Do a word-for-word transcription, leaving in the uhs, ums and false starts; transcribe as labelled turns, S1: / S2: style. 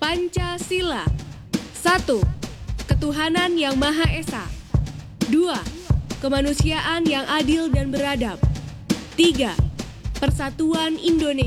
S1: Pancasila. Satu, ketuhanan yang Maha Esa. Dua, kemanusiaan yang adil dan beradab. Tiga, persatuan Indonesia.